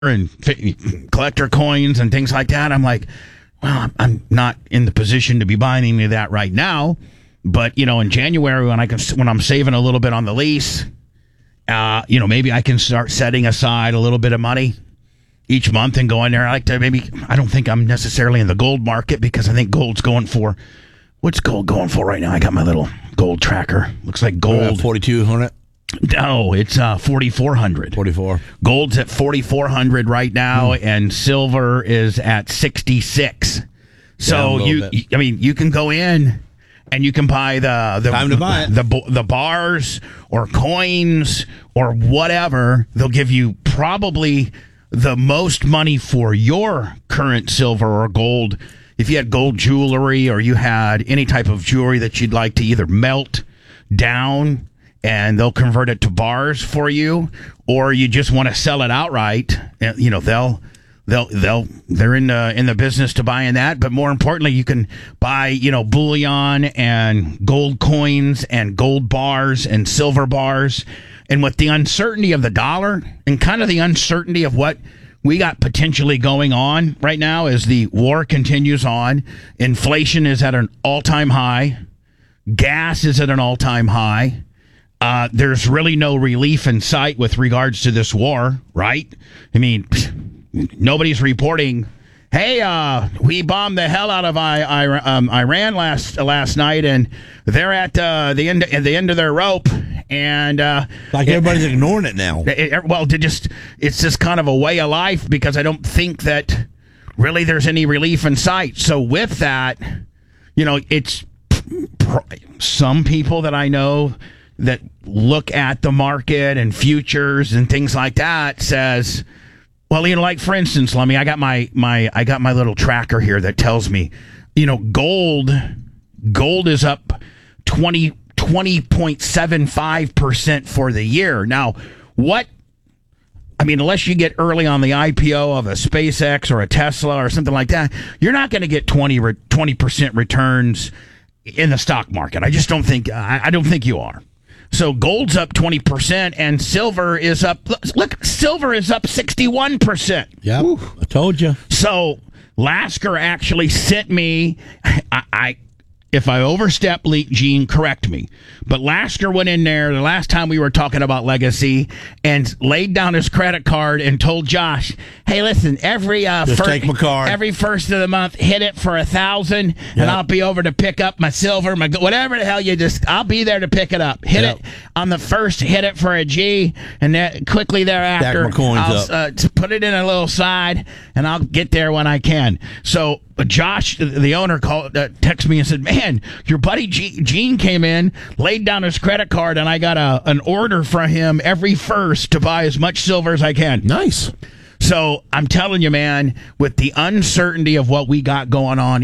and collector coins and things like that. I'm like, well, I'm not in the position to be buying any of that right now. But, in January when I'm saving a little bit on the lease, maybe I can start setting aside a little bit of money each month and go in there. I don't think I'm necessarily in the gold market because I think gold's going for, what's gold going for right now? I got my little gold tracker. Looks like gold. 4,200? No, it's 4,400. 44. Gold's at 4,400 right now, and silver is at 66. So you can go in and you can buy time to buy it. the bars or coins or whatever. They'll give you probably the most money for your current silver or gold. If you had gold jewelry or you had any type of jewelry that you'd like to either melt down and they'll convert it to bars for you, or you just want to sell it outright, they're in the business to buying that. But more importantly, you can buy, bullion and gold coins and gold bars and silver bars. And with the uncertainty of the dollar and kind of the uncertainty of what we got potentially going on right now as the war continues on, inflation is at an all-time high. Gas is at an all-time high. There's really no relief in sight with regards to this war, right? I mean, nobody's reporting, hey, we bombed the hell out of Iran last night, and they're at the end of their rope, and everybody's ignoring it now. It's just kind of a way of life because I don't think that really there's any relief in sight. So with that, it's some people that I know that look at the market and futures and things like that says, well, like for instance, Lummy, I got my little tracker here that tells me, gold is up 20.75% for the year. Now, unless you get early on the IPO of a SpaceX or a Tesla or something like that, you're not going to get 20% returns in the stock market. I just don't think I don't think you are. So gold's up 20% and silver is up. Look, silver is up 61%. Yeah, I told you. So Lasker actually sent me. If I overstep, Gene, correct me. But Lasker went in there the last time we were talking about Legacy and laid down his credit card and told Josh, "Hey, listen, every take my card. Every first of the month, hit it for $1,000, and I'll be over to pick up my silver, my whatever the hell I'll be there to pick it up. Hit it on the first, hit it for a G, and then quickly thereafter, I'll put it in a little side, and I'll get there when I can." So Josh, the owner, texted me and said, "Man, your buddy Gene came in, laid down his credit card, and I got an order from him every first to buy as much silver as I can." Nice. So I'm telling you, man, with the uncertainty of what we got going on,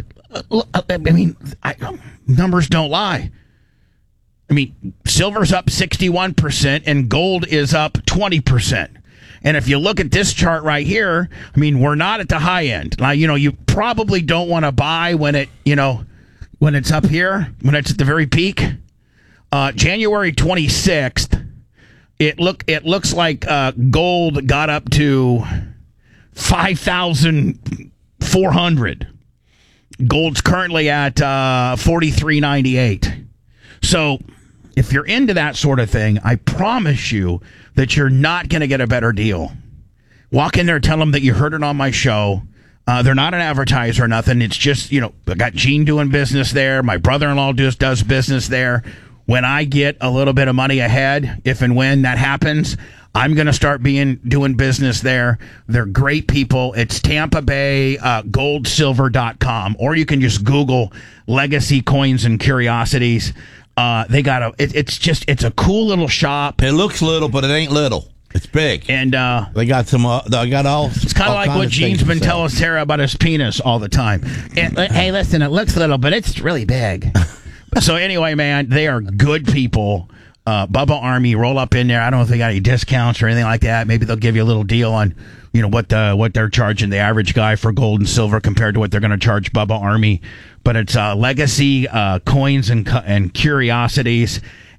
numbers don't lie. Silver's up 61% and gold is up 20%. And if you look at this chart right here, we're not at the high end. Now, you probably don't want to buy when it's up here, when it's at the very peak. January 26th, it looks like gold got up to 5,400. Gold's currently at 43.98. So if you're into that sort of thing, I promise you that you're not going to get a better deal. Walk in there, tell them that you heard it on my show. They're not an advertiser or nothing. It's just, I got Gene doing business there. My brother-in-law just does business there. When I get a little bit of money ahead, if and when that happens, I'm going to start doing business there. They're great people. It's Tampa Bay goldsilver.com, or you can just Google Legacy Coins and Curiosities. They got it's a cool little shop. It looks little, but it ain't little. It's big. And they got some. They got all. It's kind of like what Gene's been telling Sarah about his penis all the time. Hey, listen, it looks little, but it's really big. So anyway, man, they are good people. Bubba Army, roll up in there. I don't know if they got any discounts or anything like that. Maybe they'll give you a little deal on, what they're charging the average guy for gold and silver compared to what they're going to charge Bubba Army. But it's Legacy Coins and Curiosities.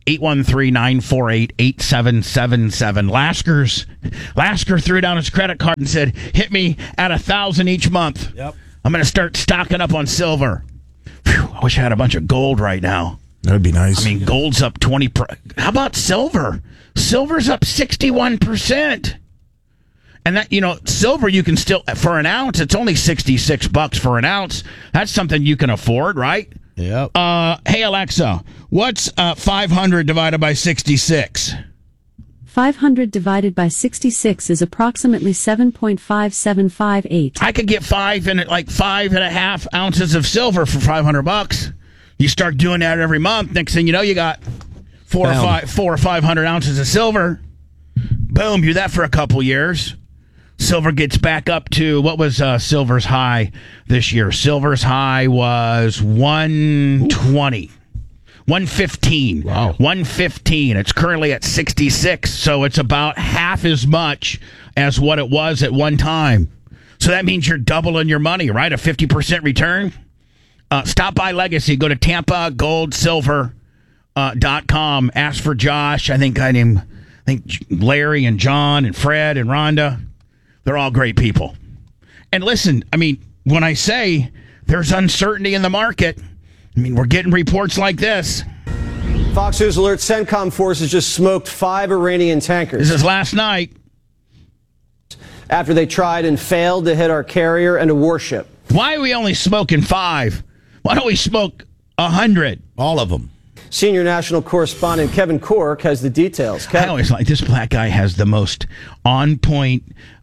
813-948-8777. Lasker threw down his credit card and said, hit me at $1,000 each month. Yep. I'm going to start stocking up on silver. Whew, I wish I had a bunch of gold right now. That'd be nice. I mean, gold's up 20. How about silver? Silver's up 61%. And that, silver you can still, for an ounce, it's only $66 for an ounce. That's something you can afford, right? Yep. Hey, Alexa, what's 500 divided by 66? 500 divided by 66 is approximately 7.5758. I could get 5.5 ounces of silver for $500. You start doing that every month. Next thing you know, you got 400 or 500 ounces of silver. Boom, do that for a couple years. Silver gets back up to, what was silver's high this year? Silver's high was 120. 115. Wow. 115. It's currently at 66, so it's about half as much as what it was at one time. So that means you're doubling your money, right? A 50% return. Stop by Legacy. Go to TampaGoldSilver.com. Ask for Josh. I think Larry and John and Fred and Rhonda. They're all great people. And listen, I mean, when I say there's uncertainty in the market, I mean, we're getting reports like this. Fox News alerts CENTCOM forces just smoked 5 Iranian tankers. This is last night. After they tried and failed to hit our carrier and a warship. Why are we only smoking 5? Why don't we smoke 100? All of them. Senior national correspondent Kevin Cork has the details. I always like this black guy has the most on-point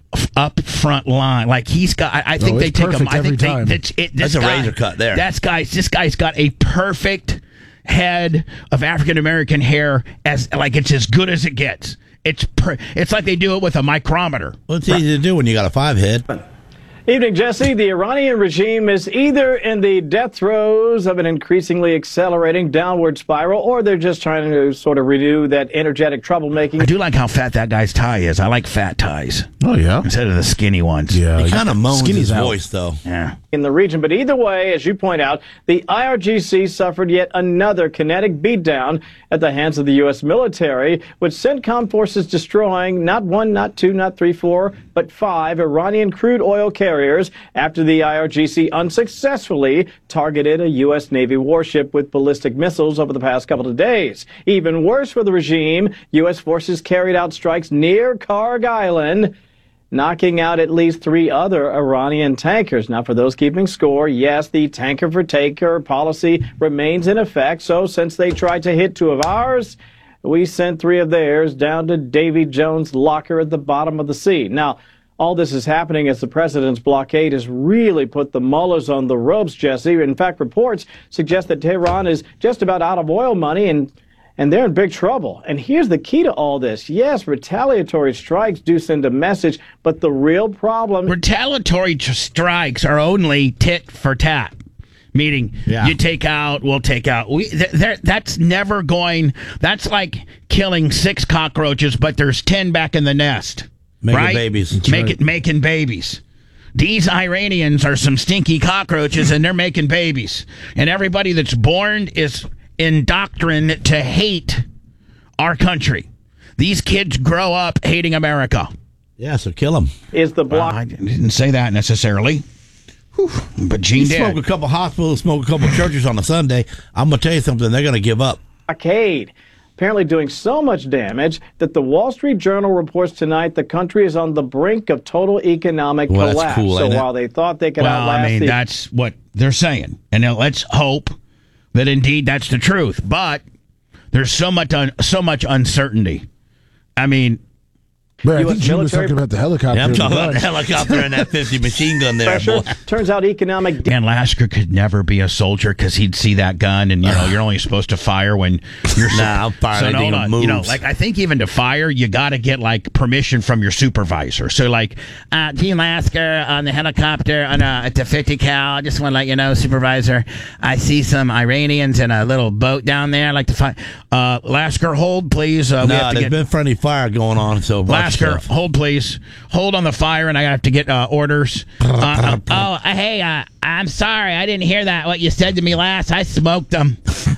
up front line. Like he's got, I think they take him. I think That's a razor cut there. This guy's got a perfect head of African American hair, it's as good as it gets. It's like they do it with a micrometer. Well, it's easy to do when you got a 5 head. Evening, Jesse. The Iranian regime is either in the death throes of an increasingly accelerating downward spiral, or they're just trying to sort of renew that energetic troublemaking. I do like how fat that guy's tie is. I like fat ties. Oh, yeah? Instead of the skinny ones. Yeah. He kind of moans his out. voice, though. Yeah. In the region. But either way, as you point out, the IRGC suffered yet another kinetic beatdown at the hands of the U.S. military, with CENTCOM forces destroying not 1, not 2, not 3, 4, but 5 Iranian crude oil carriers after the IRGC unsuccessfully targeted a U.S. Navy warship with ballistic missiles over the past couple of days. Even worse for the regime, U.S. forces carried out strikes near Karg Island, knocking out at least 3 other Iranian tankers. Now, for those keeping score, yes, the tanker for taker policy remains in effect. So since they tried to hit 2 of ours, we sent 3 of theirs down to Davy Jones' locker at the bottom of the sea. Now, all this is happening as the president's blockade has really put the mullahs on the ropes, Jesse. In fact, reports suggest that Tehran is just about out of oil money and they're in big trouble. And here's the key to all this. Yes, retaliatory strikes do send a message, but the real problem... Retaliatory strikes are only tit for tat. Meaning, you take out, we'll take out. That's never going... That's like killing 6 cockroaches, but there's 10 back in the nest. Making babies. Making babies. These Iranians are some stinky cockroaches, and they're making babies. And everybody that's born is indoctrined to hate our country. These kids grow up hating America. Yeah, so kill them. Is the block? I didn't say that necessarily. Whew, but Gene did. Smoke a couple hospitals, smoke a couple churches on a Sunday. I'm going to tell you something. They're going to give up. Blockade. Apparently doing so much damage that the Wall Street Journal reports tonight the country is on the brink of total economic collapse. That's cool, so ain't it? while they thought they could outlast that's what they're saying. And now let's hope that indeed that's the truth. But there's so much uncertainty. I mean, But I think Gene was talking about the helicopter. Yeah, I'm in the talking about the bunch. helicopter and that 50 machine gun there, pressure. boy. Turns out economic Dan Lasker could never be a soldier because he'd see that gun, and you're only supposed to fire when you're. Nah, I'll fire anything that moves. I think even to fire, you got to get permission from your supervisor. So Dean Lasker on the helicopter at the 50 cal. I just want to let you know, supervisor, I see some Iranians in a little boat down there. I'd like to fire. Lasker, hold please. There's been friendly fire going on. So Lasker, hold please. Hold on the fire, and I have to get orders. Hey, I'm sorry, I didn't hear that. What you said to me last, I smoked them.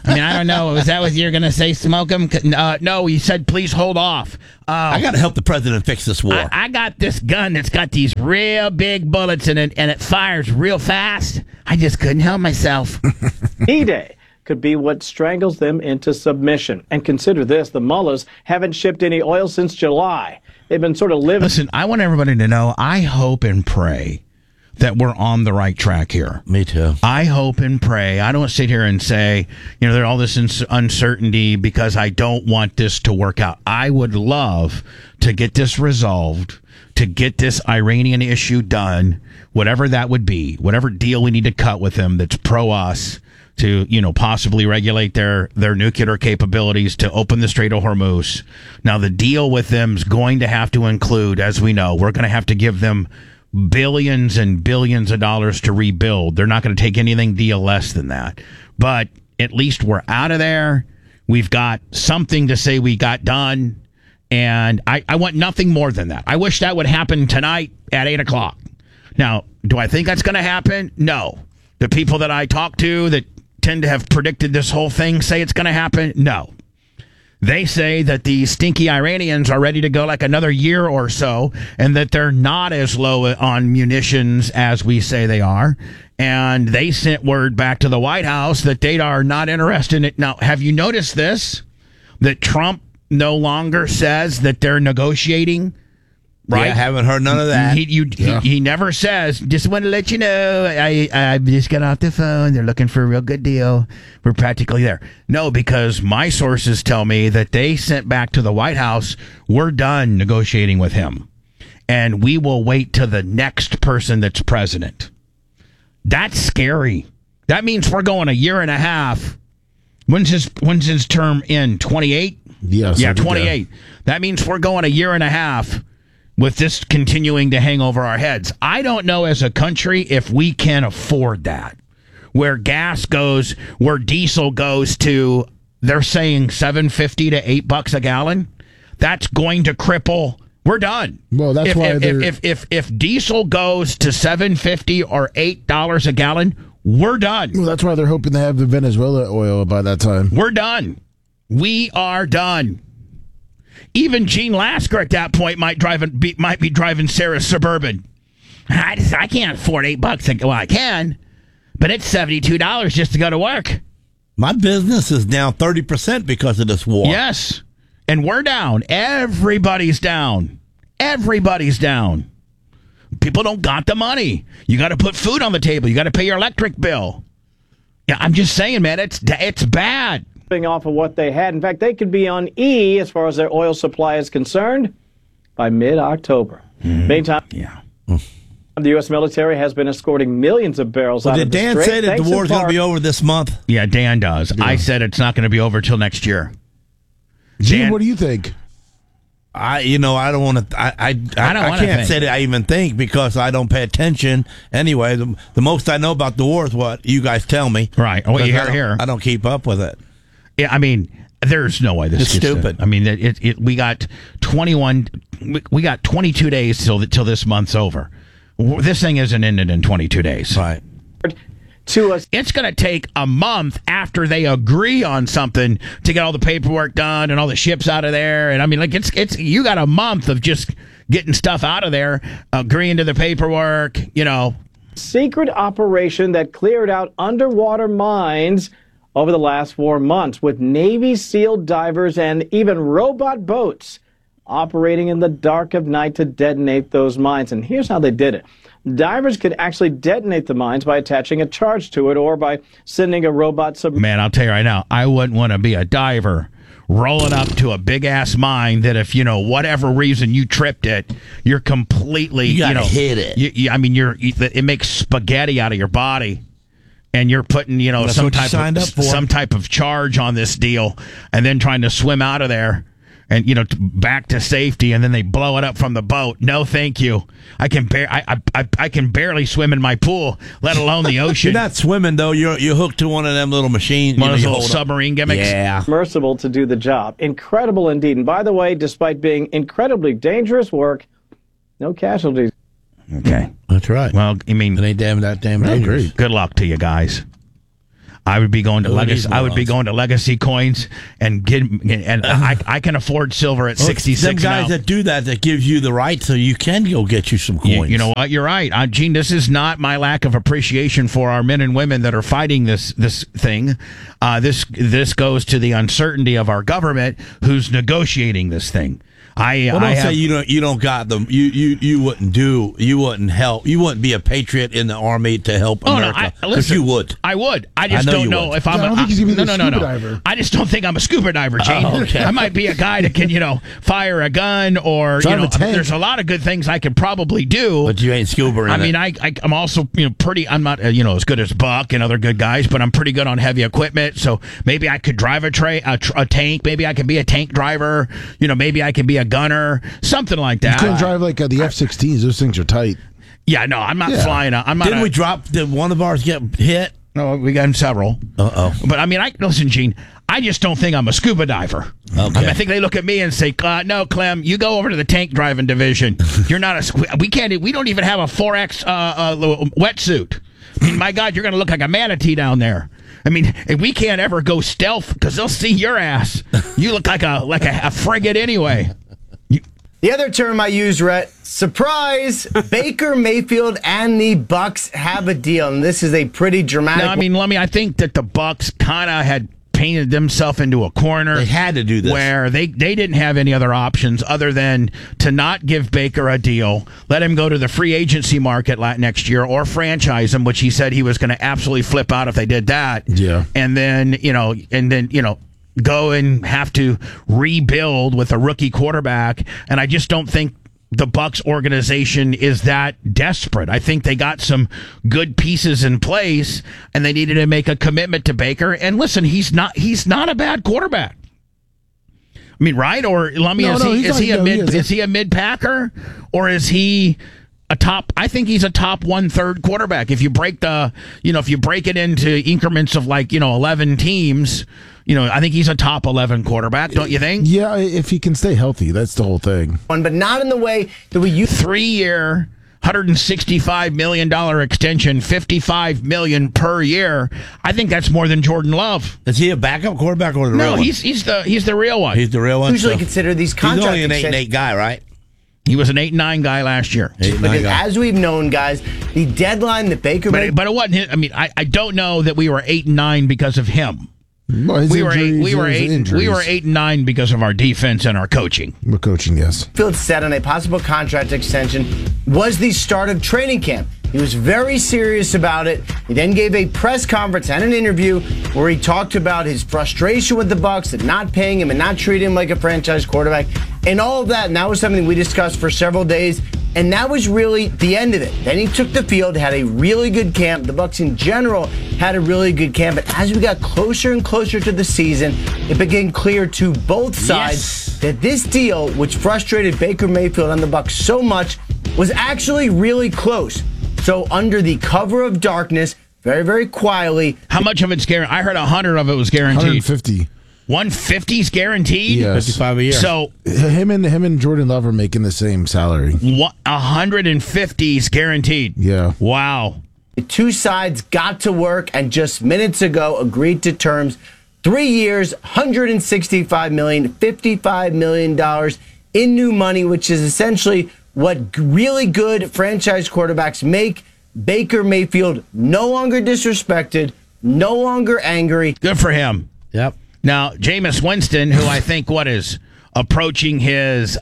I mean, I don't know. Was that what you're going to say? Smoke them? No, he said, please hold off. I got to help the president fix this war. I got this gun that's got these real big bullets in it, and it fires real fast. I just couldn't help myself. D-Day could be what strangles them into submission. And consider this, the mullahs haven't shipped any oil since July. They've been sort of living... Listen, I want everybody to know, I hope and pray that we're on the right track here. Me too. I hope and pray. I don't sit here and say, there's all this uncertainty because I don't want this to work out. I would love to get this resolved, to get this Iranian issue done, whatever that would be, whatever deal we need to cut with them that's pro us, to possibly regulate their nuclear capabilities, to open the Strait of Hormuz. Now, the deal with them is going to have to include, as we know, we're going to have to give them billions and billions of dollars to rebuild. They're not going to take anything deal less than that. But at least we're out of there. We've got something to say we got done. And I want nothing more than that. I wish that would happen tonight at 8 o'clock. Now, do I think that's going to happen? No. The people that I talk to that tend to have predicted this whole thing say it's going to happen? No. They say that the stinky Iranians are ready to go like another year or so, and that they're not as low on munitions as we say they are. And they sent word back to the White House that they are not interested in it. Now, have you noticed this? That Trump no longer says that they're negotiating? Right? Yeah, I haven't heard none of that. He never says, just want to let you know, I just got off the phone. They're looking for a real good deal. We're practically there. No, because my sources tell me that they sent back to the White House, we're done negotiating with him. And we will wait till the next person that's president. That's scary. That means we're going a year and a half. When's his term end? 28? Yes. Yeah, 28. That means we're going a year and a half with this continuing to hang over our heads. I don't know as a country if we can afford that. Where gas goes, where diesel goes to, they're saying $7.50 to $8 a gallon. That's going to cripple. We're done. Well, that's if diesel goes to $7.50 or $8 a gallon, we're done. Well, that's why they're hoping to have the Venezuela oil by that time. We're done. We are done. Even Gene Lasker at that point might be driving Sarah's Suburban. I can't afford $8. Well, I can, but it's $72 just to go to work. My business is down 30% because of this war. Yes, and we're down. Everybody's down. Everybody's down. People don't got the money. You got to put food on the table. You got to pay your electric bill. Yeah, I'm just saying, man, it's bad. Off of what they had. In fact, they could be on E as far as their oil supply is concerned by mid-October. Meantime, the U.S. military has been escorting millions of barrels out of the Strait. Did Dan say that the war's going to be over this month? Yeah, Dan does. Yeah. I said it's not going to be over till next year. Gene, what do you think? I don't want to. I can't say that I even think because I don't pay attention. Anyway, the most I know about the war is what you guys tell me. Right. What you hear here. I don't keep up with it. Yeah, I mean, there's no way this is stupid. I mean, we got 22 days till this month's over. This thing isn't ended in 22 days. Right. It's going to take a month after they agree on something to get all the paperwork done and all the ships out of there. And I mean, like it's you got a month of just getting stuff out of there, agreeing to the paperwork, Secret operation that cleared out underwater mines over the last 4 months with Navy SEAL divers and even robot boats operating in the dark of night to detonate those mines. And here's how they did it. Divers could actually detonate the mines by attaching a charge to it or by sending a robot submarine. Man, I'll tell you right now, I wouldn't want to be a diver rolling up to a big-ass mine that if, whatever reason you tripped it, you're completely, you gotta hit it. It makes spaghetti out of your body. And you're putting, some type of charge on this deal, and then trying to swim out of there, and back to safety, and then they blow it up from the boat. No, thank you. I can barely swim in my pool, let alone the ocean. You're not swimming though. You're hooked to one of them little machines. One of those little submarine gimmicks. Yeah, submersible to do the job. Incredible indeed. And by the way, despite being incredibly dangerous work, no casualties. Okay. That's right. Well, I mean, it ain't that damn dangerous. Good luck to you guys. I would be going to Legacy. I would be going to Legacy Coins and I can afford silver at 66. Them guys that do that gives you the right, so you can go get you some coins. You know what? You're right, Gene. This is not my lack of appreciation for our men and women that are fighting this thing. This goes to the uncertainty of our government who's negotiating this thing. Don't say you don't got them. You wouldn't help. You wouldn't be a patriot in the army to help America. Listen, you would. I would. I just don't know if I'm. I don't think he's gonna be a scuba diver. I just don't think I'm a scuba diver, Gene. Okay. I might be a guy that can fire a gun or drive a tank. There's a lot of good things I could probably do. But you ain't scuba. I'm also pretty. I'm not as good as Buck and other good guys, but I'm pretty good on heavy equipment. So maybe I could drive a tank. Maybe I could be a tank driver. Maybe I could be a gunner, something like that. You couldn't drive like the F-16s. Those things are tight. Yeah, no, I'm not flying. Didn't we drop? Did one of ours get hit? No, we got several. But listen, Gene. I just don't think I'm a scuba diver. Okay. I think they look at me and say, "No, Clem, you go over to the tank driving division. You're not a. We can't. We don't even have a 4X wetsuit. I mean, my God, you're going to look like a manatee down there. I mean, and we can't ever go stealth because they'll see your ass. You look like a frigate anyway." The other term I used, Rhett, surprise, Baker Mayfield and the Bucs have a deal, and this is a pretty dramatic... No, I think that the Bucs kind of had painted themselves into a corner. They had to do this. Where they didn't have any other options other than to not give Baker a deal, let him go to the free agency market next year, or franchise him, which he said he was going to absolutely flip out if they did that. Yeah. And then, go and have to rebuild with a rookie quarterback. And I just don't think the Bucs organization is that desperate. I think they got some good pieces in place and they needed to make a commitment to Baker. And listen, he's not a bad quarterback. I mean, right? Or is he a mid Packer, or is he a top? I think he's a top 1/3 quarterback. If you break it into increments of 11 teams, I think he's a top 11 quarterback, don't you think? Yeah, if he can stay healthy, that's the whole thing. But not in the way that we use. 3-year, $165 million extension, $55 million per year. I think that's more than Jordan Love. Is he a backup quarterback or the real one? No, he's the real one. He's the real one. Usually consider these contracts. He's only an 8-8 guy, right? He was an 8-9 guy last year. Because as we've known, guys, the deadline that Baker made... But it wasn't him. I mean, I don't know that we were 8-9 because of him. Well, we were 8-9 because of our defense and our coaching. We're coaching, yes. Field set on a possible contract extension was the start of training camp. He was very serious about it. He then gave a press conference and an interview where he talked about his frustration with the Bucs and not paying him and not treating him like a franchise quarterback and all of that. And that was something we discussed for several days. And that was really the end of it. Then he took the field, had a really good camp. The Bucs in general had a really good camp. But as we got closer and closer to the season, it became clear to both sides that this deal, which frustrated Baker Mayfield and the Bucs so much, was actually really close. So under the cover of darkness, very, very quietly. How much of it's guaranteed? I heard 100 of it was guaranteed. 150. 150's guaranteed? Yes. 55 a year. So him and Jordan Love are making the same salary. 150's guaranteed. Yeah. Wow. The two sides got to work and just minutes ago agreed to terms. 3 years, $165 million, $55 million in new money, which is essentially what really good franchise quarterbacks make. Baker Mayfield no longer disrespected, no longer angry. Good for him. Yep. Now, Jameis Winston, who I think is approaching his,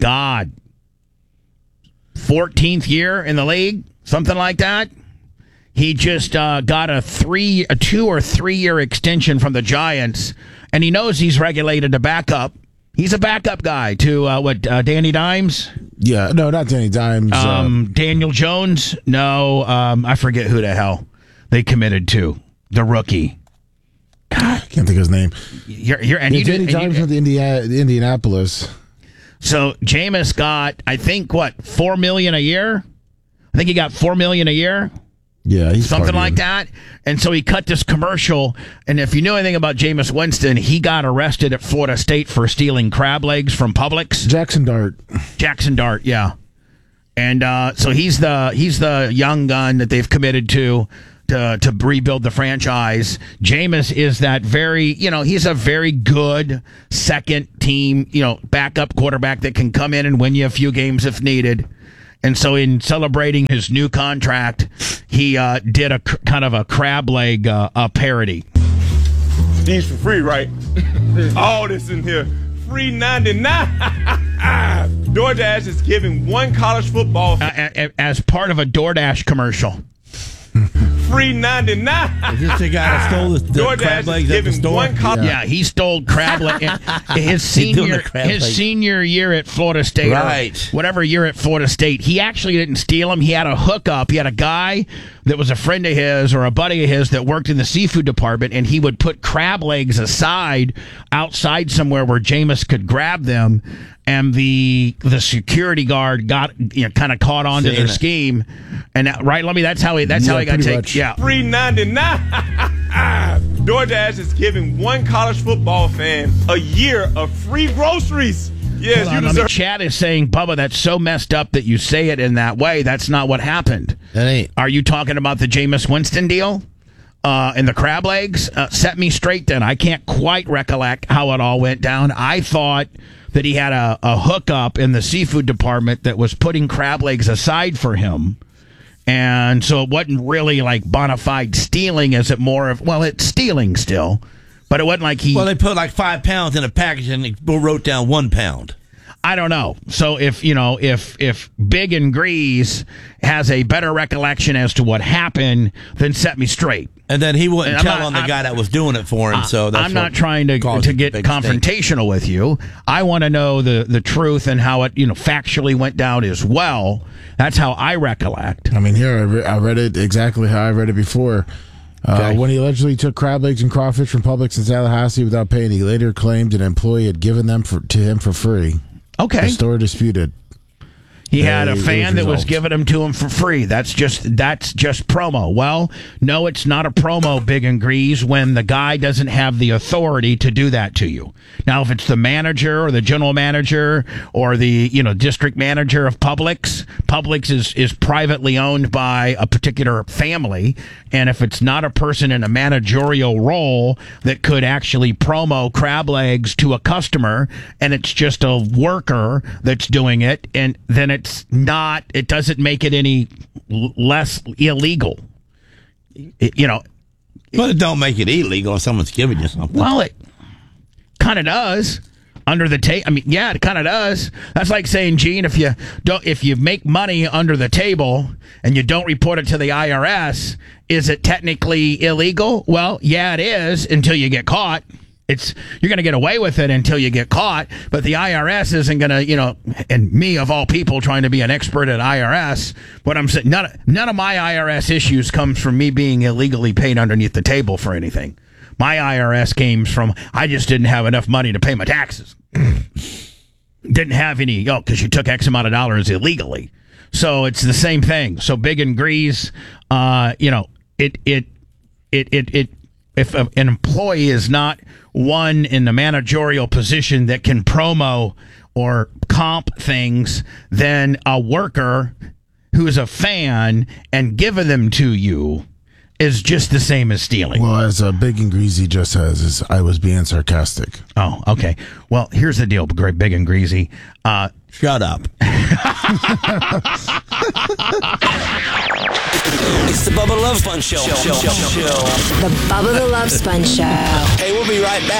14th year in the league, something like that. He just got a 2 or 3 year extension from the Giants, and he knows he's regulated to backup. He's a backup guy to Danny Dimes? Yeah, no, not Danny Dimes. Daniel Jones? No, I forget who the hell they committed to. The rookie. God, I can't think of his name. Danny Dimes with Indianapolis. So Jameis got, I think, $4 million a year? I think he got $4 million a year. Yeah, he's something partying. like that. And so he cut this commercial. And if you know anything about Jameis Winston, he got arrested at Florida State for stealing crab legs from Publix. Jackson Dart, yeah. And so he's the young gun that they've committed to. to rebuild the franchise. Jameis is that very, he's a very good second team, backup quarterback that can come in and win you a few games if needed. And so in celebrating his new contract, he did a kind of a crab leg parody. These for free, right? All this in here. Free 99. DoorDash is giving one college football as part of a DoorDash commercial. Free 99. Is this the guy that stole the crab legs at the store? Yeah, he stole crab legs. His senior year at Florida State, right? Whatever year at Florida State, he actually didn't steal them. He had a hookup. He had a guy that was a friend of his or a buddy of his that worked in the seafood department, and he would put crab legs outside somewhere where Jameis could grab them. And the security guard got kind of caught on to their scheme, and that's how he got taken. Yeah, free 99. DoorDash is giving one college football fan a year of free groceries. Yes, you deserve. Chad is saying, Bubba, that's so messed up that you say it in that way. That's not what happened. That ain't. Are you talking about the Jameis Winston deal? And the crab legs? Set me straight then. I can't quite recollect how it all went down. I thought that he had a hookup in the seafood department that was putting crab legs aside for him. And so it wasn't really like bona fide stealing. Is it more of, it's stealing still. But it wasn't like he... Well, they put like 5 pounds in a package and they wrote down 1 pound. I don't know. So if Big and Grease has a better recollection as to what happened, then set me straight. And then he wouldn't tell on the guy that was doing it for him. So that's I'm not trying to get confrontational with you. I want to know the truth and how it factually went down as well. That's how I recollect. I mean, here I read it exactly how I read it before. When he allegedly took crab legs and crawfish from Publix in Tallahassee without paying, he later claimed an employee had given them to him for free. Okay. The store disputed. He had a fan that was giving them to him for free. That's just promo. Well, no, it's not a promo, Big and Grease, when the guy doesn't have the authority to do that to you. Now, if it's the manager or the general manager or the district manager of Publix is privately owned by a particular family, and if it's not a person in a managerial role that could actually promo crab legs to a customer, and it's just a worker that's doing it, and then it doesn't make it any less illegal. But it don't make it illegal if someone's giving you something. Well, it kind of does. Under the table. I mean, yeah, it kind of does. That's like saying, Gene, if you make money under the table and you don't report it to the IRS, is it technically illegal? Well, yeah, it is until you get caught. You're going to get away with it until you get caught, but the IRS isn't going to, and me of all people trying to be an expert at IRS, what I'm saying, none of my IRS issues comes from me being illegally paid underneath the table for anything. My IRS came from, I just didn't have enough money to pay my taxes. Didn't have any, because you took X amount of dollars illegally. So it's the same thing. So Big and Grease, if an employee is not one in the managerial position that can promo or comp things, then a worker who's a fan and giving them to you is just the same as stealing. Well, as Big and Greasy just says, is I was being sarcastic. Oh, okay. Well, here's the deal, Great Big and Greasy. Shut up. It's the Bubba Love Sponge Show. The Bubba the Love Sponge Show. Hey, we'll be right back.